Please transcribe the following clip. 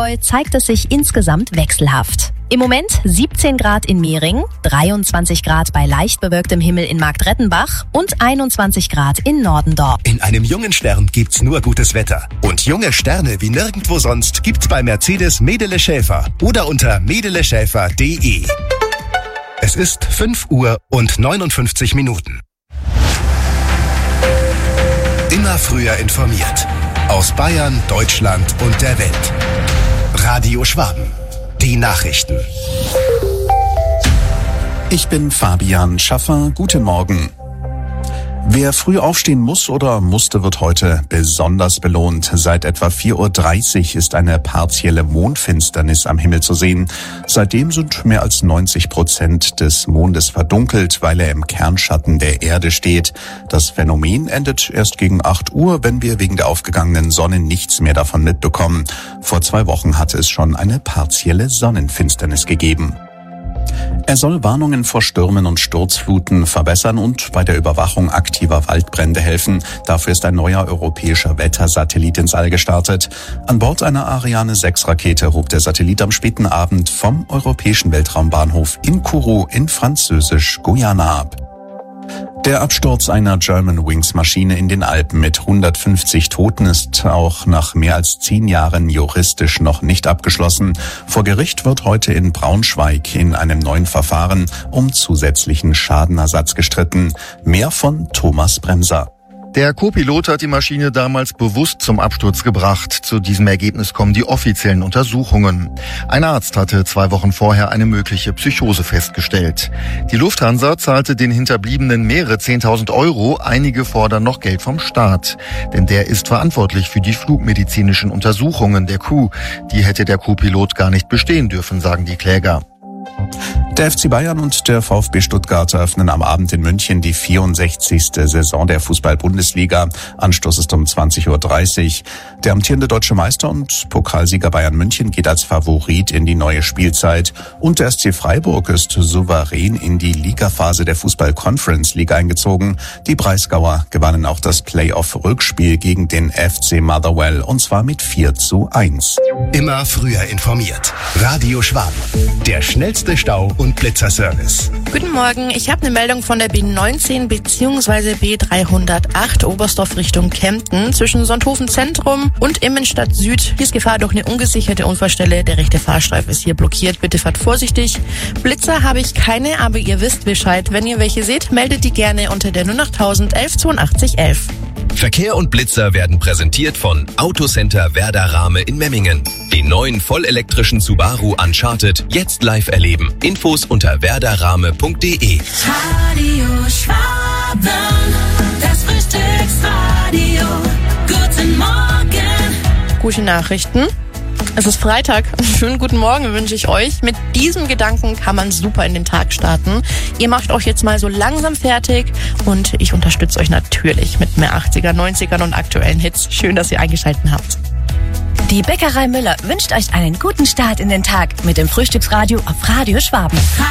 Allgäu zeigt es sich insgesamt wechselhaft. Im Moment 17 Grad in Mehring, 23 Grad bei leicht bewölktem Himmel in Marktrettenbach und 21 Grad in Nordendorf. In einem jungen Stern gibt's nur gutes Wetter. Und junge Sterne wie nirgendwo sonst gibt's bei Mercedes Medele Schäfer oder unter medeleschäfer.de. Es ist 5 Uhr und 59 Minuten. Immer früher informiert. Aus Bayern, Deutschland und der Welt. Radio Schwaben. Die Nachrichten. Ich bin Fabian Schaffer. Guten Morgen. Wer früh aufstehen muss oder musste, wird heute besonders belohnt. Seit etwa 4:30 Uhr ist eine partielle Mondfinsternis am Himmel zu sehen. Seitdem sind mehr als 90% des Mondes verdunkelt, weil er im Kernschatten der Erde steht. Das Phänomen endet erst gegen 8 Uhr, wenn wir wegen der aufgegangenen Sonne nichts mehr davon mitbekommen. Vor 2 Wochen hatte es schon eine partielle Sonnenfinsternis gegeben. Er soll Warnungen vor Stürmen und Sturzfluten verbessern und bei der Überwachung aktiver Waldbrände helfen. Dafür ist ein neuer europäischer Wettersatellit ins All gestartet. An Bord einer Ariane 6 Rakete hob der Satellit am späten Abend vom europäischen Weltraumbahnhof in Kourou in Französisch-Guyana ab. Der Absturz einer Germanwings-Maschine in den Alpen mit 150 Toten ist auch nach mehr als 10 Jahren juristisch noch nicht abgeschlossen. Vor Gericht wird heute in Braunschweig in einem neuen Verfahren um zusätzlichen Schadenersatz gestritten. Mehr von Thomas Bremser. Der Co-Pilot hat die Maschine damals bewusst zum Absturz gebracht. Zu diesem Ergebnis kommen die offiziellen Untersuchungen. Ein Arzt hatte 2 Wochen vorher eine mögliche Psychose festgestellt. Die Lufthansa zahlte den Hinterbliebenen mehrere 10.000 €. Einige fordern noch Geld vom Staat. Denn der ist verantwortlich für die flugmedizinischen Untersuchungen der Crew. Die hätte der Co-Pilot gar nicht bestehen dürfen, sagen die Kläger. Der FC Bayern und der VfB Stuttgart eröffnen am Abend in München die 64. Saison der Fußball-Bundesliga. Anstoß ist um 20:30 Uhr. Der amtierende deutsche Meister und Pokalsieger Bayern München geht als Favorit in die neue Spielzeit. Und der SC Freiburg ist souverän in die Ligaphase der Fußball-Conference League eingezogen. Die Breisgauer gewannen auch das Playoff-Rückspiel gegen den FC Motherwell und zwar mit 4:1. Immer früher informiert. Radio Schwaben. Der schnellste Stau- und Blitzerservice. Guten Morgen, ich habe eine Meldung von der B19 bzw. B308 Oberstdorf Richtung Kempten zwischen Sonthofen Zentrum und Immenstadt Süd. Hier ist Gefahr durch eine ungesicherte Unfallstelle. Der rechte Fahrstreifen ist hier blockiert. Bitte fahrt vorsichtig. Blitzer habe ich keine, aber ihr wisst Bescheid. Wenn ihr welche seht, meldet die gerne unter der 08000 11 82 11. Verkehr und Blitzer werden präsentiert von Autocenter Werder Rahme in Memmingen. Den neuen vollelektrischen Subaru Uncharted jetzt live erleben. Infos unter werderrahme.de. Radio Schwaben, das Frühstücksradio. Guten Morgen. Gute Nachrichten. Es ist Freitag. Schönen guten Morgen wünsche ich euch. Mit diesem Gedanken kann man super in den Tag starten. Ihr macht euch jetzt mal so langsam fertig und ich unterstütze euch natürlich mit mehr 80er, 90ern und aktuellen Hits. Schön, dass ihr eingeschaltet habt. Die Bäckerei Müller wünscht euch einen guten Start in den Tag mit dem Frühstücksradio auf Radio Schwaben.